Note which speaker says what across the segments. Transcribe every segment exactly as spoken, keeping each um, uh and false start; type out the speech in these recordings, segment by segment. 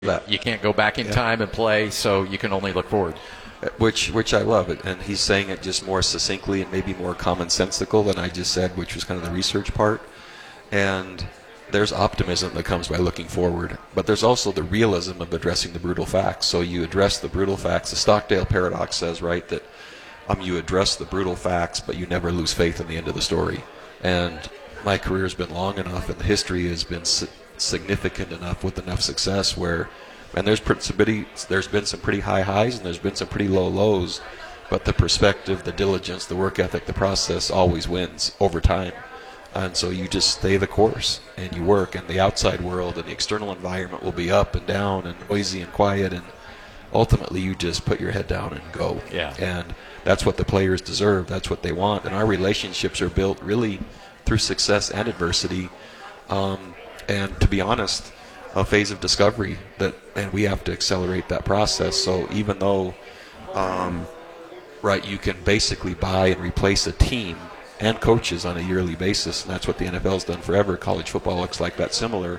Speaker 1: that.
Speaker 2: You can't go back in
Speaker 1: Yeah.
Speaker 2: time and play, so you can only look forward.
Speaker 1: Which which I love it, and he's saying it just more succinctly and maybe more commonsensical than I just said, which was kind of the research part. And there's optimism that comes by looking forward, but there's also the realism of addressing the brutal facts. So you address the brutal facts. The Stockdale paradox says, right, that um, you address the brutal facts, but you never lose faith in the end of the story. And my career has been long enough, and the history has been si- significant enough with enough success where, and there's pretty, there's been some pretty high highs and there's been some pretty low lows, but the perspective, the diligence, the work ethic, the process always wins over time. And so you just stay the course and you work, and the outside world and the external environment will be up and down and noisy and quiet, and ultimately you just put your head down and go.
Speaker 2: Yeah.
Speaker 1: And that's what the players deserve. That's what they want. And our relationships are built really through success and adversity. Um, and to be honest, a phase of discovery that, and we have to accelerate that process. So even though, um, right, you can basically buy and replace a team and coaches on a yearly basis, and that's what the N F L's done forever. College football looks like that similar.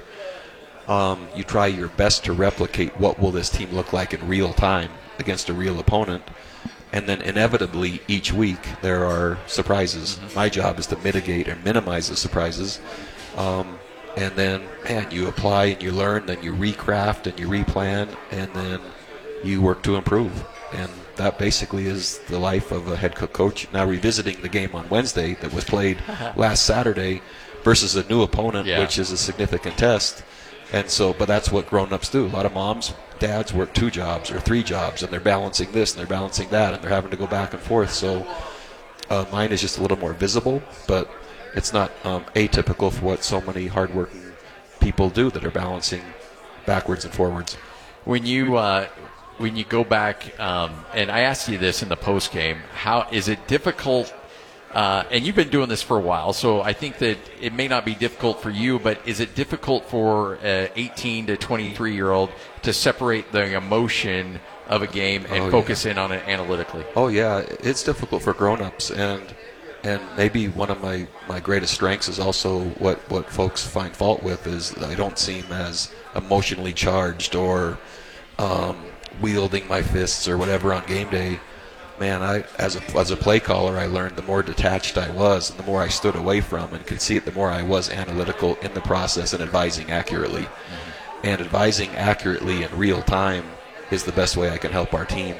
Speaker 1: Um, you try your best to replicate what will this team look like in real time against a real opponent, and then inevitably each week there are surprises. Mm-hmm. My job is to mitigate and minimize the surprises, um, and then, man, you apply and you learn, then you recraft and you replan, and then you work to improve. And that basically is the life of a head coach. Now revisiting the game on Wednesday that was played last Saturday versus a new opponent,
Speaker 2: yeah.
Speaker 1: which is a significant test. And so, but that's what grown-ups do. A lot of moms, dads work two jobs or three jobs, and they're balancing this and they're balancing that, and they're having to go back and forth. So uh, mine is just a little more visible, but it's not um, atypical for what so many hardworking people do that are balancing backwards and forwards.
Speaker 2: When you uh, when you go back, um, and I asked you this in the post game, how is it difficult? Uh, and you've been doing this for a while, so I think that it may not be difficult for you, but is it difficult for an eighteen to twenty-three year old to separate the emotion of a game and
Speaker 1: oh,
Speaker 2: focus
Speaker 1: yeah.
Speaker 2: in on it analytically?
Speaker 1: Oh yeah, it's difficult for grown-ups, and and maybe one of my, my greatest strengths is also what, what folks find fault with is I don't seem as emotionally charged or um, wielding my fists or whatever on game day. Man, I as a as a play caller, I learned the more detached I was and the more I stood away from and could see it, the more I was analytical in the process and advising accurately. Mm-hmm. And advising accurately in real time is the best way I can help our team.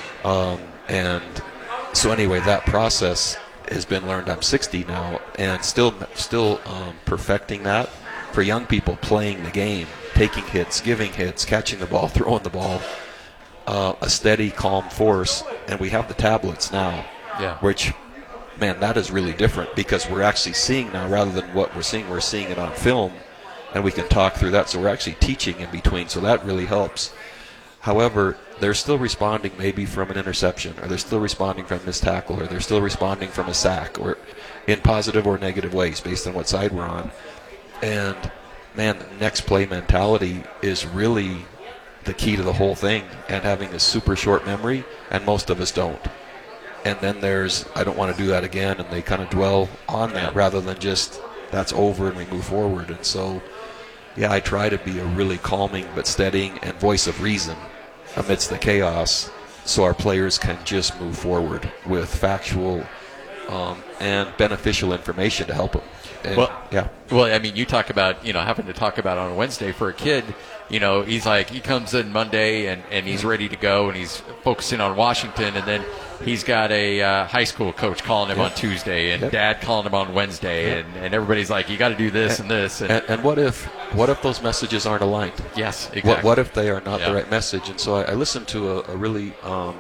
Speaker 1: Um, and so anyway, that process has been learned. I'm sixty now, and still still um, perfecting that for young people playing the game, taking hits, giving hits, catching the ball, throwing the ball. Uh, a steady, calm force, and we have the tablets now,
Speaker 2: yeah.
Speaker 1: which, man, that is really different because we're actually seeing now rather than what we're seeing, we're seeing it on film, and we can talk through that, so we're actually teaching in between, so that really helps. However, they're still responding maybe from an interception, or they're still responding from a missed tackle, or they're still responding from a sack, or in positive or negative ways based on what side we're on. And, man, the next play mentality is really the key to the whole thing, and having a super short memory, and most of us don't. And then there's, I don't want to do that again, and they kind of dwell on that rather than just, that's over and we move forward. And so, yeah, I try to be a really calming but steadying and voice of reason amidst the chaos so our players can just move forward with factual um, and beneficial information to help them. And,
Speaker 2: well,
Speaker 1: yeah.
Speaker 2: Well, I mean, you talk about, you know, having to talk about on Wednesday for a kid, you know, he's like, he comes in Monday and, and he's ready to go and he's focusing on Washington, and then he's got a uh, high school coach calling him
Speaker 1: yep.
Speaker 2: on Tuesday and
Speaker 1: yep.
Speaker 2: dad calling him on Wednesday, yep. and, and everybody's like, you got to do this and, and this. And,
Speaker 1: and, and what if what if those messages aren't aligned?
Speaker 2: Yes, exactly.
Speaker 1: What, what if they are not
Speaker 2: yeah.
Speaker 1: the right message? And so I, I listened to a, a really um,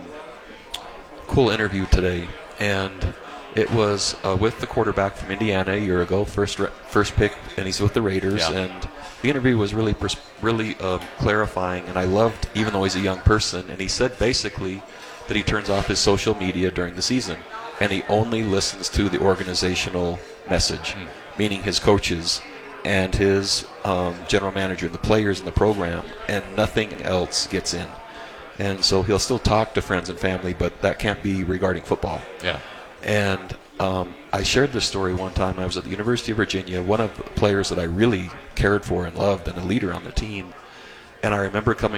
Speaker 1: cool interview today, and it was uh, with the quarterback from Indiana a year ago, first re- first pick, and he's with the Raiders.
Speaker 2: Yeah.
Speaker 1: And the interview was really pers- really uh, clarifying, and I loved, even though he's a young person, and he said basically that he turns off his social media during the season, and he only listens to the organizational message, mm. meaning his coaches and his um, general manager, the players in the program, and nothing else gets in. And so he'll still talk to friends and family, but that can't be regarding football.
Speaker 2: Yeah.
Speaker 1: And um, I shared this story one time. I was at the University of Virginia, one of the players that I really cared for and loved and a leader on the team. And I remember coming